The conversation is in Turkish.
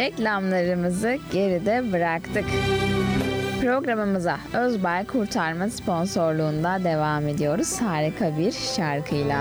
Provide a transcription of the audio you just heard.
Reklamlarımızı geride bıraktık. Programımıza Özbay Kurtarma sponsorluğunda devam ediyoruz harika bir şarkıyla.